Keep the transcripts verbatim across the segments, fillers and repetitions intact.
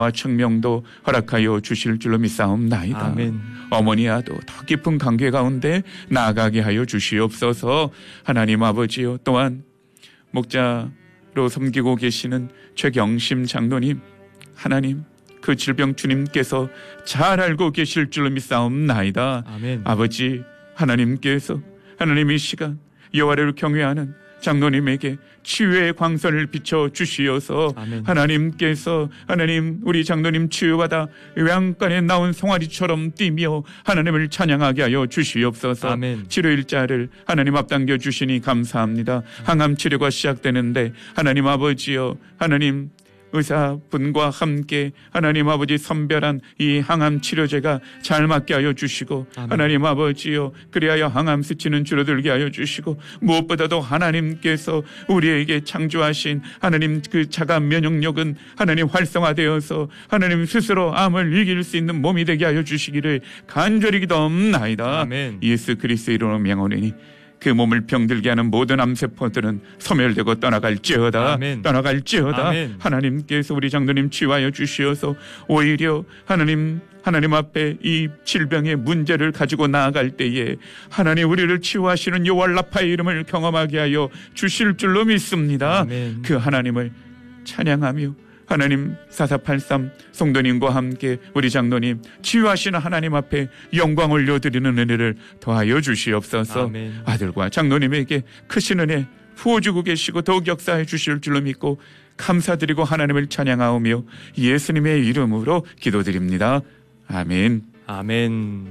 청명도 허락하여 주실 줄로 믿사옵나이다. 아멘. 어머니와도 더 깊은 관계 가운데 나아가게 하여 주시옵소서. 하나님 아버지요, 또한 목자로 섬기고 계시는 최경심 장로님, 하나님 그 질병 주님께서 잘 알고 계실 줄로 믿사옵나이다. 아멘. 아버지 하나님께서 하나님 이 시간 여호와를 경외하는 장로님에게 치유의 광선을 비춰 주시어서 아멘. 하나님께서 하나님 우리 장로님 치유받아 외양간에 나온 송아리처럼 뛰며 하나님을 찬양하게 하여 주시옵소서. 아멘. 치료일자를 하나님 앞당겨 주시니 감사합니다. 항암 치료가 시작되는데 하나님 아버지여, 하나님 의사분과 함께 하나님 아버지 선별한 이 항암 치료제가 잘 맞게 하여 주시고, 아멘. 하나님 아버지요, 그리하여 항암 수치는 줄어들게 하여 주시고, 무엇보다도 하나님께서 우리에게 창조하신 하나님 그 자가 면역력은 하나님 활성화되어서 하나님 스스로 암을 이길 수 있는 몸이 되게 하여 주시기를 간절히 기도옵나이다. 아멘. 예수 그리스도의 이름으로 명하노니 그 몸을 병들게 하는 모든 암세포들은 소멸되고 떠나갈지어다. 아멘. 떠나갈지어다. 아멘. 하나님께서 우리 장로님 치유하여 주시어서 오히려 하나님 하나님 앞에 이 질병의 문제를 가지고 나아갈 때에 하나님 우리를 치유하시는 여호와 라파의 이름을 경험하게 하여 주실 줄로 믿습니다. 아멘. 그 하나님을 찬양하며 하나님 사사팔삼 성도님과 함께 우리 장로님 치유하시는 하나님 앞에 영광 올려드리는 은혜를 더하여 주시옵소서. 아멘. 아들과 장로님에게 크신 은혜 부어주고 계시고 더욱 역사해 주실 줄로 믿고 감사드리고 하나님을 찬양하오며 예수님의 이름으로 기도드립니다. 아멘. 아멘.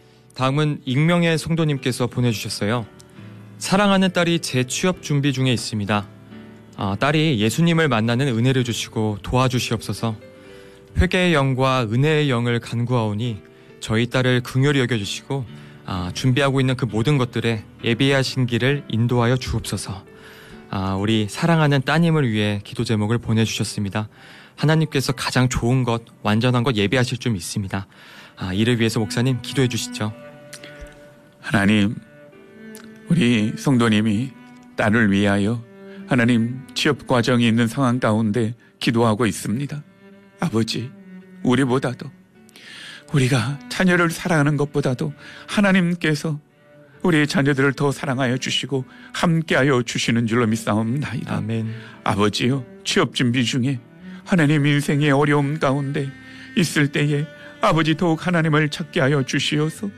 다음은 익명의 성도님께서 보내주셨어요. 사랑하는 딸이 재취업 준비 중에 있습니다. 아, 딸이 예수님을 만나는 은혜를 주시고 도와주시옵소서. 회개의 영과 은혜의 영을 간구하오니 저희 딸을 긍휼히 여겨주시고 아, 준비하고 있는 그 모든 것들에 예비하신 길을 인도하여 주옵소서. 아, 우리 사랑하는 따님을 위해 기도 제목을 보내주셨습니다. 하나님께서 가장 좋은 것, 완전한 것 예비하실 줄 믿습니다. 아, 이를 위해서 목사님 기도해 주시죠. 하나님, 우리 성도님이 딸을 위하여 하나님 취업 과정이 있는 상황 가운데 기도하고 있습니다. 아버지, 우리보다도 우리가 자녀를 사랑하는 것보다도 하나님께서 우리의 자녀들을 더 사랑하여 주시고 함께하여 주시는 줄로 믿사옵나이다. 아멘. 아버지요, 취업 준비 중에 하나님 인생의 어려움 가운데 있을 때에 아버지 더욱 하나님을 찾게 하여 주시어서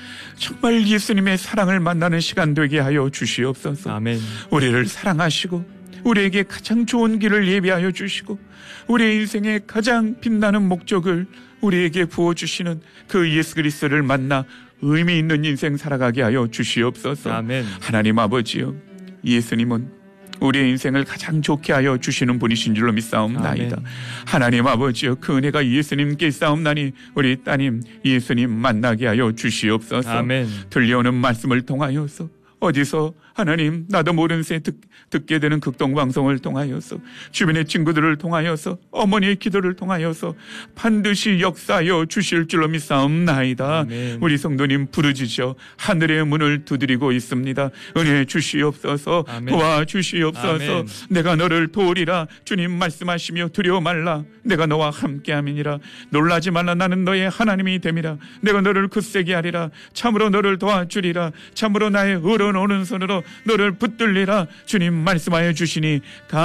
정말 예수님의 사랑을 만나는 시간 되게 하여 주시옵소서. 아멘. 우리를 사랑하시고 우리에게 가장 좋은 길을 예비하여 주시고 우리의 인생의 가장 빛나는 목적을 우리에게 부어주시는 그 예수 그리스도를 만나 의미 있는 인생 살아가게 하여 주시옵소서. 아멘. 하나님 아버지요, 예수님은 우리의 인생을 가장 좋게 하여 주시는 분이신 줄로 믿사옵나이다. 아멘. 하나님 아버지여, 그 은혜가 예수님께 있사옵나니 우리 따님 예수님 만나게 하여 주시옵소서. 아멘. 들려오는 말씀을 통하여서 어디서 하나님 나도 모르는 새 듣, 듣게 되는 극동방송을 통하여서 주변의 친구들을 통하여서 어머니의 기도를 통하여서 반드시 역사하여 주실 줄로 믿사옵나이다. 아멘. 우리 성도님 부르짖어 하늘의 문을 두드리고 있습니다. 은혜 주시옵소서. 아멘. 도와주시옵소서. 아멘. 내가 너를 도우리라. 주님 말씀하시며 두려워 말라. 내가 너와 함께함이니라. 놀라지 말라. 나는 너의 하나님이 됨이라. 내가 너를 굳세게 하리라. 참으로 너를 도와주리라. 참으로 나의 의로운 오른손으로 너를 붙들리라. 주님 말씀하여 주시니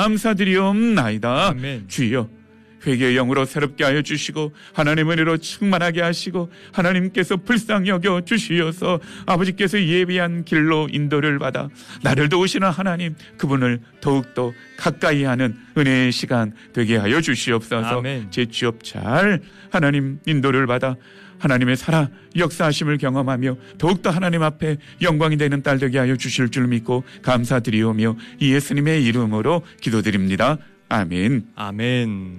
감사드리옵나이다. 아멘. 주여, 회개의 영으로 새롭게 하여 주시고 하나님의 은혜로 충만하게 하시고 하나님께서 불쌍히 여겨 주시어서 아버지께서 예비한 길로 인도를 받아 나를 도우시는 하나님, 그분을 더욱더 가까이 하는 은혜의 시간 되게 하여 주시옵소서. 아멘. 제 취업 잘 하나님 인도를 받아 하나님의 살아 역사하심을 경험하며 더욱더 하나님 앞에 영광이 되는 딸 되게 하여 주실 줄 믿고 감사드리오며 예수님의 이름으로 기도드립니다. 아멘. 아멘.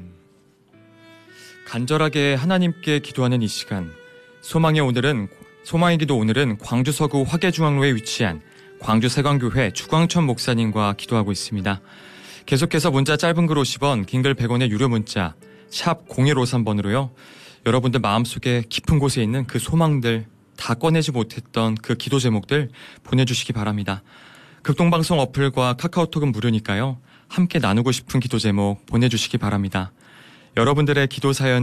간절하게 하나님께 기도하는 이 시간, 소망의 오늘은 소망의 기도 오늘은 광주 서구 화계중앙로에 위치한 광주 세광교회 주광천 목사님과 기도하고 있습니다. 계속해서 문자 짧은 글 오십 원, 긴 글 백 원의 유료 문자 샵 공일오삼 번으로요. 여러분들 마음속에 깊은 곳에 있는 그 소망들, 다 꺼내지 못했던 그 기도 제목들 보내주시기 바랍니다. 극동방송 어플과 카카오톡은 무료니까요. 함께 나누고 싶은 기도 제목 보내주시기 바랍니다. 여러분들의 기도 사연